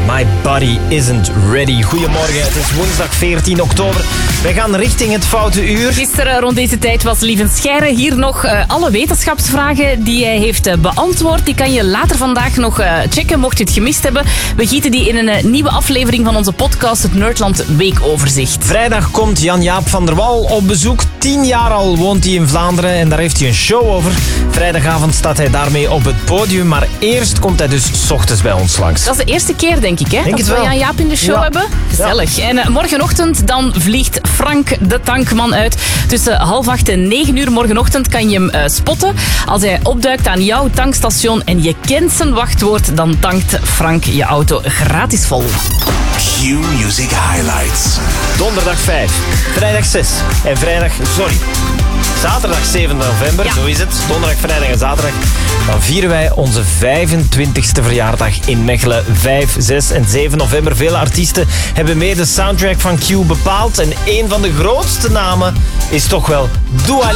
My Body Isn't Ready. Goedemorgen, het is woensdag 14 oktober. Wij gaan richting het Foute Uur. Gisteren rond deze tijd was Lieven Scheire hier nog. Alle wetenschapsvragen die hij heeft beantwoord, die kan je later vandaag nog checken, mocht je het gemist hebben. We gieten die in een nieuwe aflevering van onze podcast, het Nerdland Weekoverzicht. Vrijdag komt Jan-Jaap van der Wal op bezoek. 10 jaar al woont hij in Vlaanderen en daar heeft hij een show over. Vrijdagavond staat hij daarmee op het podium, maar eerst komt hij dus 's ochtends bij ons langs. Dat is de eerste keer, denk ik, hè? Denk dat het we wel. Jan-Jaap in de show hebben. Gezellig. Ja. En morgenochtend dan vliegt Frank de Tankman uit. Tussen 7:30 en 9 uur morgenochtend kan je hem spotten. Als hij opduikt aan jouw tankstation en je kent zijn wachtwoord, dan tankt Frank je auto gratis vol. Q-Music Highlights. Donderdag 5, vrijdag 6 en zaterdag 7 november, Ja. zo is het. Donderdag, vrijdag en zaterdag. Dan vieren wij onze 25e verjaardag in Mechelen. 5, 6 en 7 november. Vele artiesten hebben mee de soundtrack van Q bepaald. En een van de grootste namen is toch wel Dua Lipa.